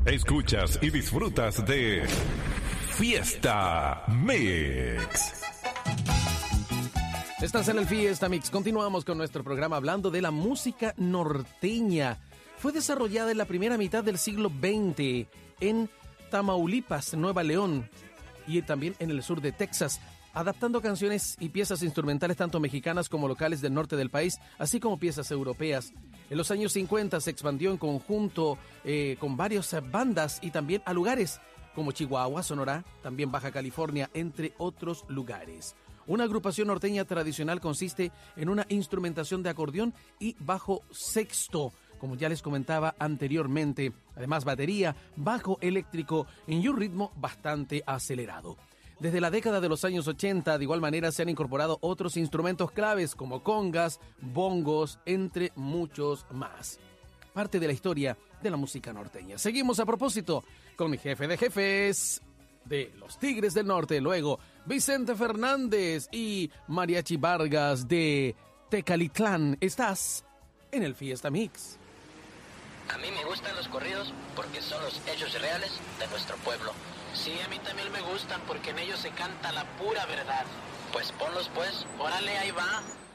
Escuchas y disfrutas de Fiesta Mix. Estás en el Fiesta Mix. Continuamos con nuestro programa hablando de la música norteña. Fue desarrollada en la primera mitad del siglo XX en Tamaulipas, Nueva León y también en el sur de Texas, adaptando canciones y piezas instrumentales tanto mexicanas como locales del norte del país, así como piezas europeas. En los años 50 se expandió en conjunto con varias bandas y también a lugares como Chihuahua, Sonora, también Baja California, entre otros lugares. Una agrupación norteña tradicional consiste en una instrumentación de acordeón y bajo sexto, como ya les comentaba anteriormente, además batería, bajo eléctrico y un ritmo bastante acelerado. Desde la década de los años 80, de igual manera, se han incorporado otros instrumentos claves como congas, bongos, entre muchos más. Parte de la historia de la música norteña. Seguimos a propósito con mi jefe de jefes de los Tigres del Norte, luego Vicente Fernández y Mariachi Vargas de Tecalitlán. Estás en el Fiesta Mix. A mí me gustan los corridos porque son los hechos reales de nuestro pueblo. Sí, a mí también me gustan porque en ellos se canta la pura verdad. Pues ponlos pues, órale, ahí va.